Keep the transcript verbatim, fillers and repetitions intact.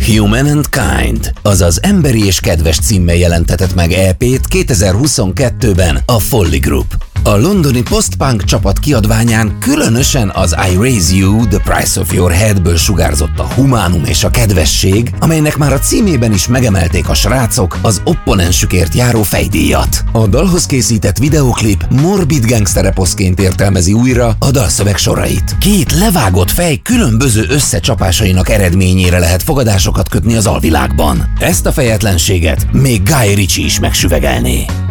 Human and Kind, azaz Emberi és Kedves címmel jelentetett meg é pét kétezer-huszonkettőben a Folly Group. A londoni post-punk csapat kiadványán különösen az I Raise You, The Price of Your Headből sugárzott a humánum és a kedvesség, amelynek már a címében is megemelték a srácok az opponensükért járó fejdíjat. A dalhoz készített videoklip morbid gangstereposzként értelmezi újra a dalszöveg sorait. Két levágott fej különböző összecsapásainak eredményére lehet fogadásokat kötni az alvilágban. Ezt a fejetlenséget még Guy Ritchie is megsüvegelné.